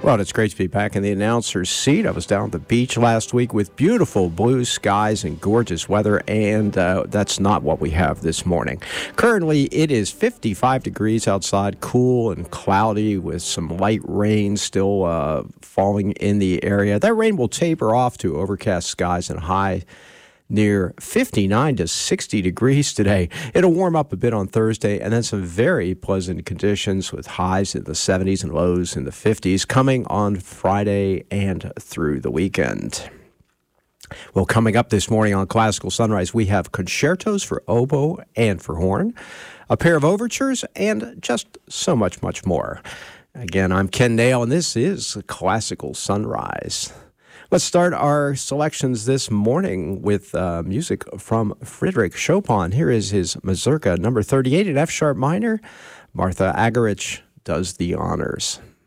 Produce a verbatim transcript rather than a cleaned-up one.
Well, it's great to be back in the announcer's seat. I was down at the beach last week with beautiful blue skies and gorgeous weather, and uh, that's not what we have this morning. Currently, it is fifty-five degrees outside, cool and cloudy with some light rain still uh, falling in the area. That rain will taper off to overcast skies and high near fifty-nine to sixty degrees today. It'll warm up a bit on Thursday, and then some very pleasant conditions with highs in the seventies and lows in the fifties coming on Friday and through the weekend. Well, coming up this morning on Classical Sunrise, we have concertos for oboe and for horn, a pair of overtures, and just so much, much more. Again, I'm Ken Nail, and this is Classical Sunrise. Let's start our selections this morning with uh, music from Frédéric Chopin. Here is his Mazurka number thirty-eight in F-sharp minor. Martha Argerich does the honors.